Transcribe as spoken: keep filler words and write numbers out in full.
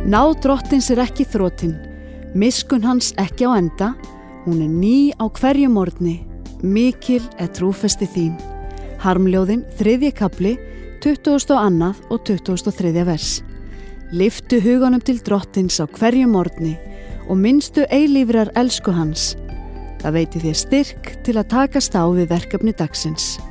Náð drottins er ekki þrotin, miskun hans ekki á enda, hún er ný á hverju morgni, mikil er trúfesti þín. Harmljóðin, þriðji kafli, tuttugasta og annað og tuttugasta og þriðja vers. Lyftu huganum til drottins á hverju morgni og minnstu eilífrar elsku hans. Það veiti þér styrk til að takast á við verkefni dagsins.